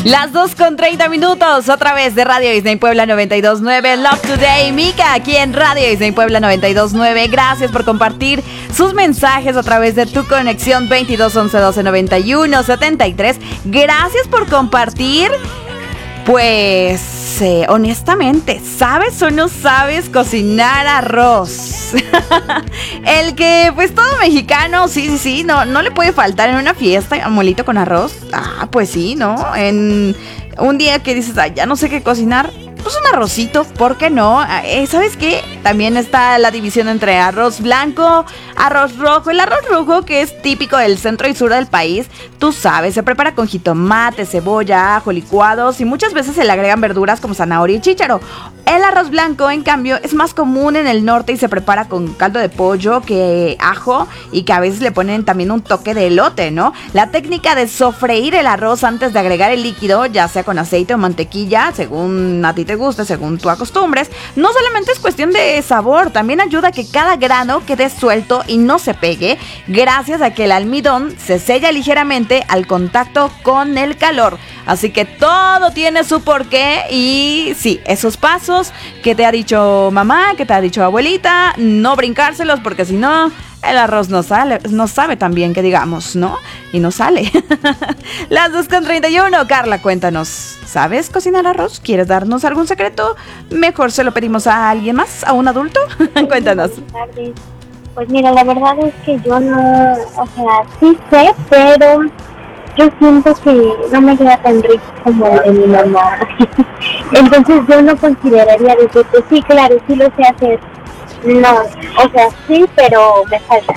Las 2:30 otra vez de Radio Disney Puebla 92.9. Love Today, Mika, aquí en Radio Disney Puebla 92.9. Gracias por compartir sus mensajes a través de tu conexión 22 11 12 91 73. Gracias por compartir. Pues, honestamente, ¿sabes o no sabes cocinar arroz? El que, pues, todo mexicano, sí, no le puede faltar en una fiesta molito con arroz. Ah, pues sí, ¿no? En un día que dices, ay, ya no sé qué cocinar, pues un arrocito, ¿por qué no? ¿Sabes qué? También está la división entre arroz blanco, arroz rojo. El arroz rojo, que es típico del centro y sur del país, tú sabes, se prepara con jitomate, cebolla, ajo, licuados y muchas veces se le agregan verduras como zanahoria y chícharo. El arroz blanco, en cambio, es más común en el norte y se prepara con caldo de pollo, que ajo y que a veces le ponen también un toque de elote, ¿no? La técnica de sofreír el arroz antes de agregar el líquido, ya sea con aceite o mantequilla, según a ti te guste, según tú acostumbres, no solamente es cuestión de sabor, también ayuda a que cada grano quede suelto y no se pegue, gracias a que el almidón se sella ligeramente al contacto con el calor. Así que todo tiene su porqué y sí, esos pasos que te ha dicho mamá, que te ha dicho abuelita, no brincárselos porque si no, el arroz no sabe tan bien que digamos, ¿no? Y no sale. Las 2:31, Carla, cuéntanos, ¿sabes cocinar arroz? ¿Quieres darnos algún secreto? Mejor se lo pedimos a alguien más, a un adulto. Cuéntanos. Buenas tardes. Pues mira, la verdad es que yo no, o sea, sí sé, pero yo siento que no me queda tan rico como el de mi mamá. Entonces yo no consideraría decirte, sí, claro, sí lo sé hacer. No, o sea, sí, pero me falta.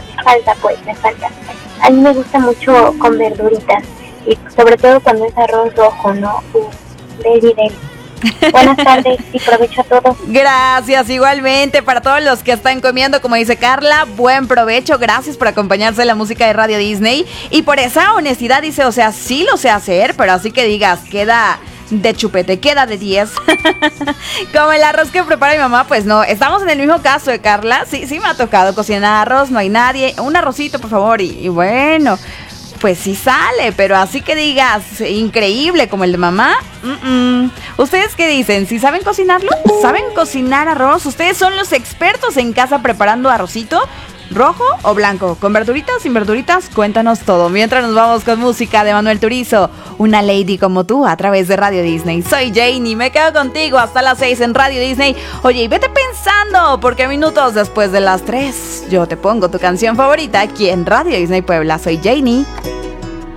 A mí me gusta mucho con verduritas y sobre todo cuando es arroz rojo, ¿no? Baby. Buenas tardes y provecho a todos. Gracias, igualmente para todos los que están comiendo, como dice Carla, buen provecho, gracias por acompañarse en la música de Radio Disney y por esa honestidad, dice, o sea, sí lo sé hacer, pero así que digas, queda de chupete, queda de 10. Como el arroz que prepara mi mamá, pues no, estamos en el mismo caso de Carla, sí me ha tocado cocinar arroz, no hay nadie, un arrocito por favor y bueno, pues sí sale, pero así que digas, increíble como el de mamá. ¿Ustedes qué dicen? ¿Sí saben cocinarlo? ¿Saben cocinar arroz? ¿Ustedes son los expertos en casa preparando arrocito? ¿Rojo o blanco? ¿Con verduritas, sin verduritas? Cuéntanos todo. Mientras nos vamos con música de Manuel Turizo, Una Lady como tú, a través de Radio Disney. Soy Janie, me quedo contigo hasta las 6 en Radio Disney. Oye, y vete pensando, porque minutos después de las 3, yo te pongo tu canción favorita aquí en Radio Disney Puebla. Soy Janie.